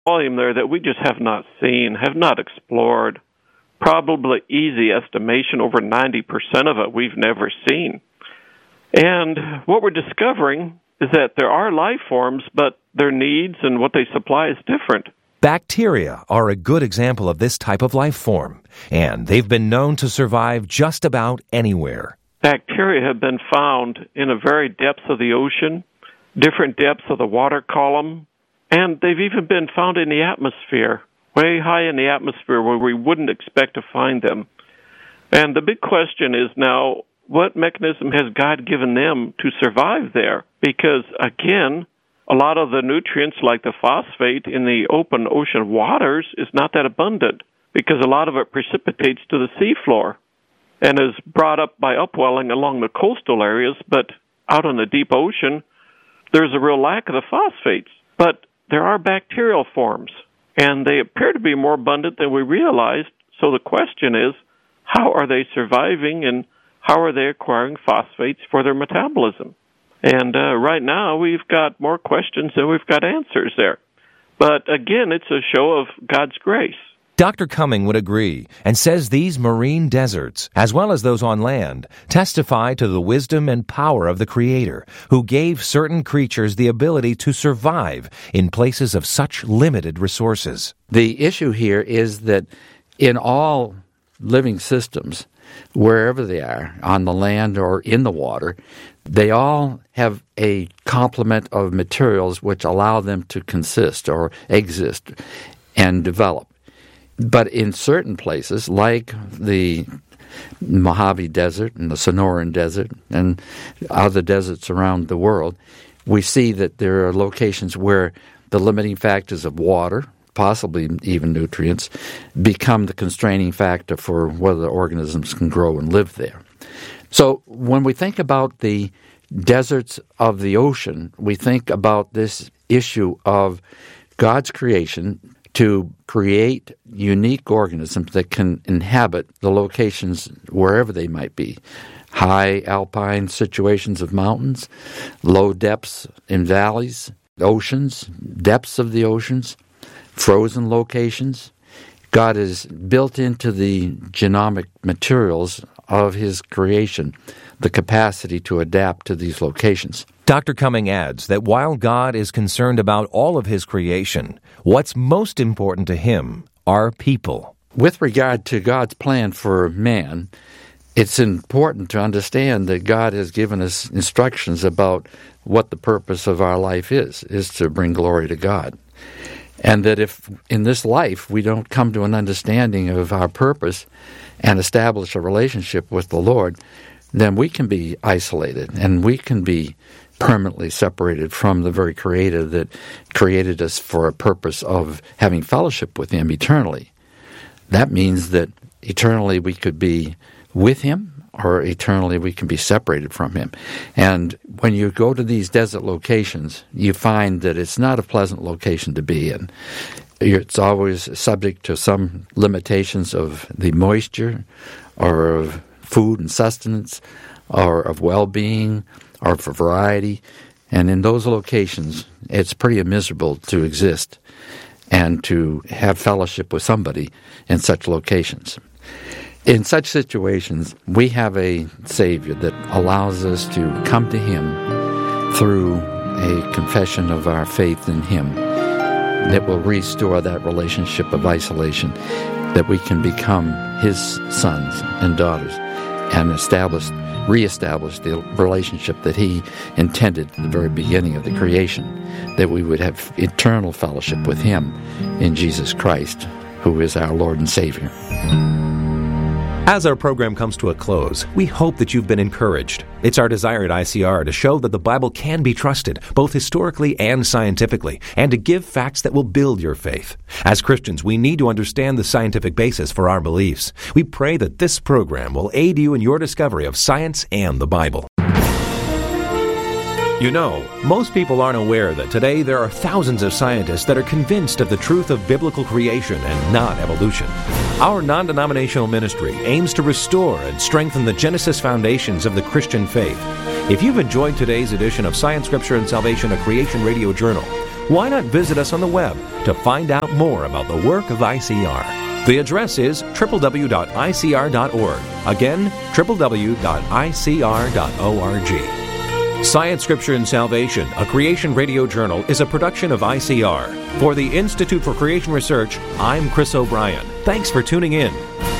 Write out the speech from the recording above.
volume there that we just have not seen, have not explored. Probably easy estimation, over 90% of it we've never seen. And what we're discovering is that there are life forms, but their needs and what they supply is different. Bacteria are a good example of this type of life form, and they've been known to survive just about anywhere. Bacteria have been found in the very depths of the ocean, different depths of the water column, and they've even been found in the atmosphere, way high in the atmosphere where we wouldn't expect to find them. And the big question is now, what mechanism has God given them to survive there? Because, again, a lot of the nutrients, like the phosphate in the open ocean waters, is not that abundant because a lot of it precipitates to the seafloor and is brought up by upwelling along the coastal areas, but out in the deep ocean, there's a real lack of the phosphates. But there are bacterial forms, and they appear to be more abundant than we realized. So the question is, how are they surviving and how are they acquiring phosphates for their metabolism? And right now, we've got more questions than we've got answers there. But again, it's a show of God's grace. Dr. Cumming would agree and says these marine deserts, as well as those on land, testify to the wisdom and power of the Creator, who gave certain creatures the ability to survive in places of such limited resources. The issue here is that in all living systems, wherever they are, on the land or in the water, they all have a complement of materials which allow them to consist or exist and develop. But in certain places, like the Mojave Desert and the Sonoran Desert and other deserts around the world, we see that there are locations where the limiting factors of water, possibly even nutrients, become the constraining factor for whether organisms can grow and live there. So when we think about the deserts of the ocean, we think about this issue of God's creation to create unique organisms that can inhabit the locations wherever they might be. High alpine situations of mountains, low depths in valleys, oceans, depths of the oceans, frozen locations. God has built into the genomic materials of His creation the capacity to adapt to these locations. Dr. Cumming adds that while God is concerned about all of His creation, what's most important to Him are people. With regard to God's plan for man, it's important to understand that God has given us instructions about what the purpose of our life is to bring glory to God. And that if in this life we don't come to an understanding of our purpose and establish a relationship with the Lord, then we can be isolated and we can be permanently separated from the very Creator that created us for a purpose of having fellowship with Him eternally. That means that eternally we could be with Him, or eternally we can be separated from Him. And when you go to these desert locations, you find that it's not a pleasant location to be in. It's always subject to some limitations of the moisture, or of food and sustenance, or of well-being, or for variety. And in those locations, it's pretty miserable to exist and to have fellowship with somebody in such locations. In such situations, we have a Savior that allows us to come to Him through a confession of our faith in Him that will restore that relationship of isolation, that we can become His sons and daughters and reestablish the relationship that He intended at the very beginning of the creation, that we would have eternal fellowship with Him in Jesus Christ, who is our Lord and Savior. As our program comes to a close, we hope that you've been encouraged. It's our desire at ICR to show that the Bible can be trusted, both historically and scientifically, and to give facts that will build your faith. As Christians, we need to understand the scientific basis for our beliefs. We pray that this program will aid you in your discovery of science and the Bible. You know, most people aren't aware that today there are thousands of scientists that are convinced of the truth of biblical creation and not evolution. Our non-denominational ministry aims to restore and strengthen the Genesis foundations of the Christian faith. If you've enjoyed today's edition of Science, Scripture, and Salvation, a Creation Radio Journal, Why not visit us on the web to find out more about the work of ICR? The address is www.icr.org. Again, www.icr.org. Science, Scripture, and Salvation, a Creation Radio Journal, is a production of ICR. For the Institute for Creation Research, I'm Chris O'Brien. Thanks for tuning in.